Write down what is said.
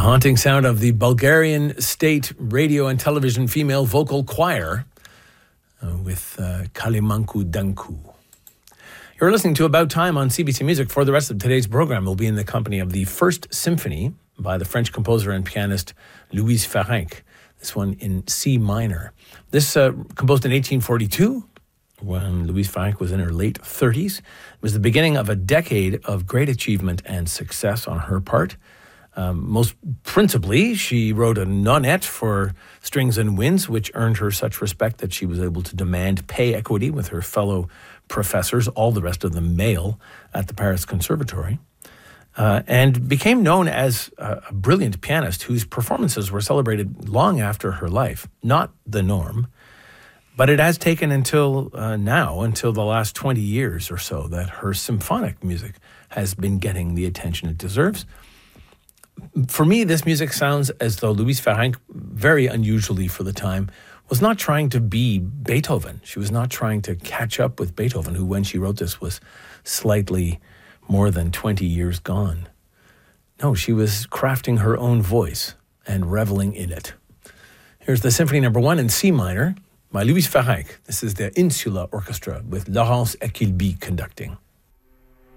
haunting sound of the Bulgarian State Radio and Television Female Vocal Choir with Kalimanku Danku. You're listening to About Time on CBC Music. For the rest of today's program, we'll be in the company of the First Symphony by the French composer and pianist Louise Ferenc. This one in C minor. This composed in 1842 when Louise Ferenc was in her late 30s. It was the beginning of a decade of great achievement and success on her part. Most principally, she wrote a nonette for Strings and Winds, which earned her such respect that she was able to demand pay equity with her fellow professors, all the rest of them male, at the Paris Conservatory, and became known as a brilliant pianist whose performances were celebrated long after her life. Not the norm, but it has taken until the last 20 years or so, that her symphonic music has been getting the attention it deserves. For me, this music sounds as though Louise Ferenc, very unusually for the time, was not trying to be Beethoven. She was not trying to catch up with Beethoven, who, when she wrote this, was slightly more than 20 years gone. No, she was crafting her own voice and reveling in it. Here's the Symphony No. 1 in C minor by Louise Ferenc. This is the Insula Orchestra with Laurence Equilby conducting.